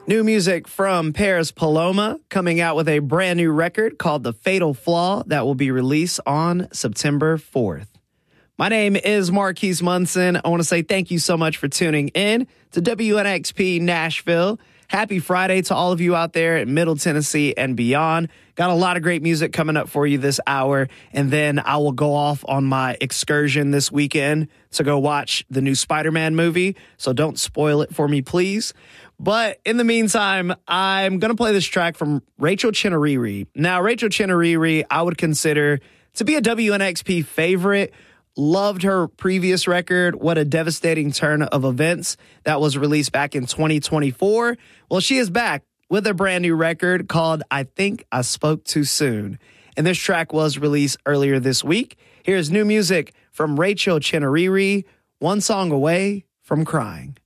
New music from Paris Paloma coming out with a brand new record called The Fatal Flaw that will be released on September 4th. My name is Marquise Munson. I want to say thank you so much for tuning in to WNXP Nashville. Happy Friday to all of you out there in Middle Tennessee and beyond. Got a lot of great music coming up for you this hour, and then I will go off on my excursion this weekend to go watch the new Spider-Man movie, so don't spoil it for me, please. But in the meantime, I'm going to play this track from Rachel Chinouriri. Now, Rachel Chinouriri, I would consider to be a WNXP favorite. Loved her previous record, What a Devastating Turn of Events, that was released back in 2024. Well, she is back with a brand new record called I Think I Spoke Too Soon. And this track was released earlier this week. Here's new music from Rachel Chinouriri, One Song Away from Crying.